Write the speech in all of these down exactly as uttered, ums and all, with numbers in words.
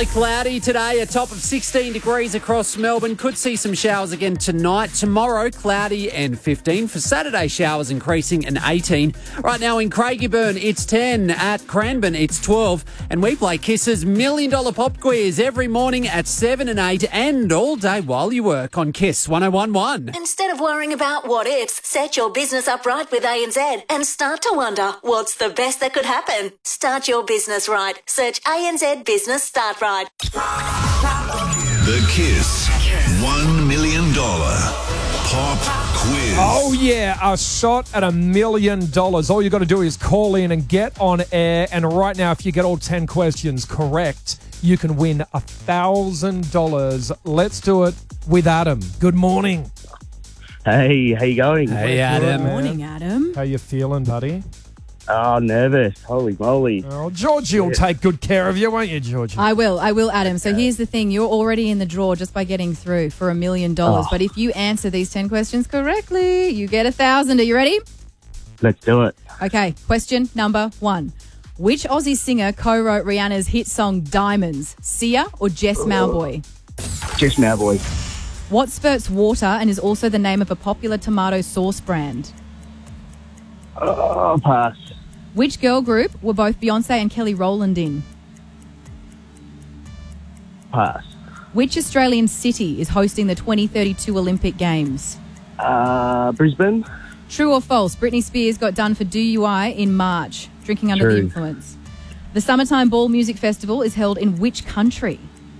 Partly cloudy today, a top of sixteen degrees across Melbourne. Could see some showers again tonight. Tomorrow, cloudy and fifteen. For Saturday, showers increasing and eighteen. Right now in Craigieburn, it's ten. At Cranbourne, it's twelve. And we play Kiss's Million Dollar Pop Quiz every morning at seven and eight and all day while you work on Kiss one oh one one. Instead of worrying about what ifs, set your business up right with A N Z and start to wonder what's the best that could happen. Start your business right. Search A N Z Business Start Right. The Kiss one million dollar Pop Quiz. Oh, yeah, a shot at a million dollars. All you got to do is call in and get on air. And right now, if you get all ten questions correct, you can win one thousand dollars. Let's do it with Adam. Good morning. Hey, how you going? Hey, Adam. Good morning, Adam. How you feeling, buddy? Oh, nervous. Holy moly. Oh, Georgie will take good care of you, won't you, Georgie? I will, I will, Adam. So here's the thing. You're already in the draw just by getting through for a million dollars. But if you answer these ten questions correctly, you get a thousand. Are you ready? Let's do it. Okay, question number one. Which Aussie singer co-wrote Rihanna's hit song Diamonds? Sia or Jess Mauboy? Jess Mauboy. What spurts water and is also the name of a popular tomato sauce brand? Oh, pass. Which girl group were both Beyonce and Kelly Rowland in? Pass. Which Australian city is hosting the twenty thirty-two Olympic Games? Uh, Brisbane. True or false? Britney Spears got done for D U I in March, drinking under the True. influence. The Summertime Ball Music Festival is held in which country?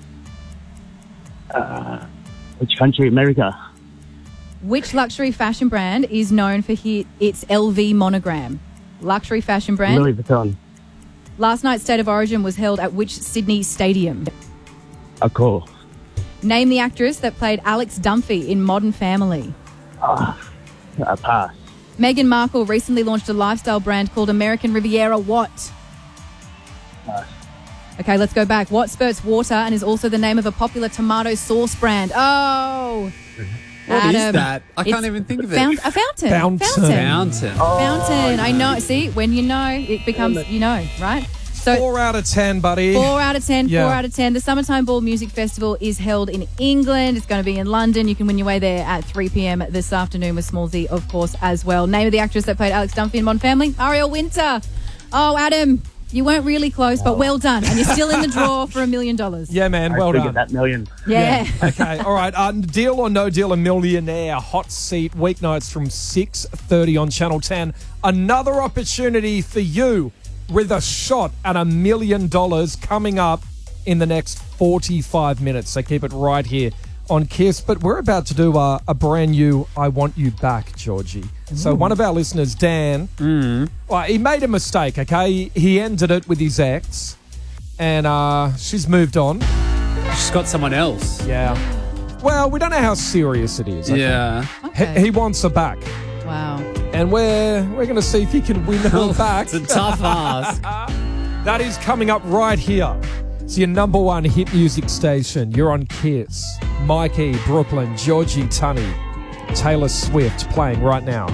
Uh, which country? America. Which luxury fashion brand is known for hi- its L V monogram? Luxury fashion brand. Louis Vuitton. Last night's State of Origin was held at which Sydney stadium? A call. Name the actress that played Alex Dunphy in Modern Family. Uh, a pass. Meghan Markle recently launched a lifestyle brand called American Riviera what? Pass. Okay, let's go back. What spurts water and is also the name of a popular tomato sauce brand? Oh, What is Adam. that? I It's can't even think of it. Found, a fountain. Fountain. Fountain. Fountain. I know. See, when you know, it becomes, you know, right? So Four out of ten, buddy. Four out of ten, Yeah. four out of ten. The Summertime Ball Music Festival is held in England. It's going to be in London. You can win your way there at three p.m. this afternoon with Small Z, of course, as well. Name of the actress that played Alex Dunphy in Modern Family? Ariel Winter. Oh, Adam, you weren't really close, but well done. And you're still in the draw for a million dollars. Yeah, man, well I done. get that million. Yeah. Okay, all right. Uh, deal or no deal, a millionaire hot seat weeknights from six thirty on Channel ten. Another opportunity for you with a shot at a million dollars coming up in the next forty-five minutes. So keep it right here on Kiss. But we're about to do a, a brand new I Want You Back, Georgie. So one of our listeners, Dan, Mm. well, he made a mistake, okay? He ended it with his ex, and uh, she's moved on. She's got someone else. Yeah. Well, we don't know how serious it is. okay? Yeah. Okay. He, he wants her back, Wow. and we're we're going to see if he can win her back. It's a tough ask. That is coming up right here. It's your number one hit music station. You're on Kiss. Mikey, Brooklyn, Georgie Tunney, Taylor Swift playing right now.